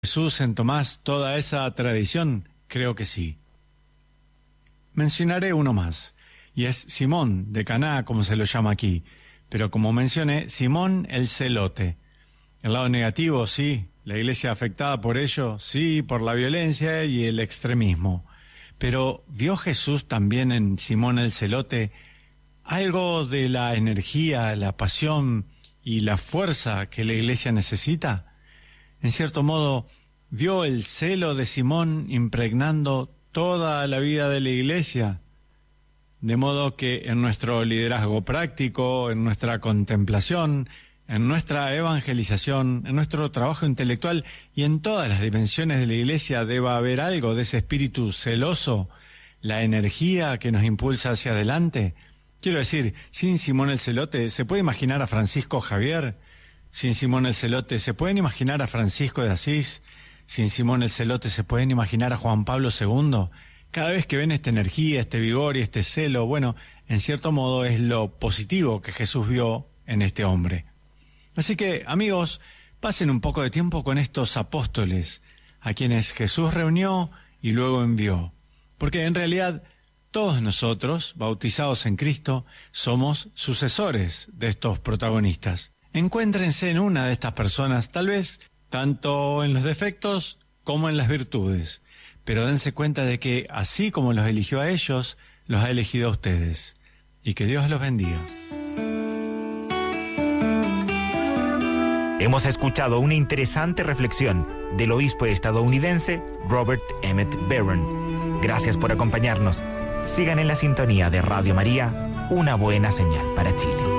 Jesús en Tomás toda esa tradición? Creo que sí. Mencionaré uno más, y es Simón de Caná, como se lo llama aquí, pero como mencioné, Simón el Celote. El lado negativo, sí, la iglesia afectada por ello, sí, por la violencia y el extremismo. Pero ¿vio Jesús también en Simón el Celote algo de la energía, la pasión y la fuerza que la iglesia necesita? En cierto modo, vio el celo de Simón impregnando toda la vida de la iglesia, de modo que en nuestro liderazgo práctico, en nuestra contemplación, en nuestra evangelización, en nuestro trabajo intelectual y en todas las dimensiones de la iglesia deba haber algo de ese espíritu celoso, la energía que nos impulsa hacia adelante. Quiero decir, sin Simón el Celote, ¿se puede imaginar a Francisco Javier? Sin Simón el Celote, ¿se pueden imaginar a Francisco de Asís? Sin Simón el Celote, ¿se pueden imaginar a Juan Pablo II? Cada vez que ven esta energía, este vigor y este celo, bueno, en cierto modo es lo positivo que Jesús vio en este hombre. Así que, amigos, pasen un poco de tiempo con estos apóstoles, a quienes Jesús reunió y luego envió. Porque en realidad todos nosotros, bautizados en Cristo, somos sucesores de estos protagonistas. Encuéntrense en una de estas personas, tal vez tanto en los defectos como en las virtudes, pero dense cuenta de que así como los eligió a ellos, los ha elegido a ustedes. Y que Dios los bendiga. Hemos escuchado una interesante reflexión del obispo estadounidense Robert Emmett Barron. Gracias por acompañarnos. Sigan en la sintonía de Radio María, una buena señal para Chile.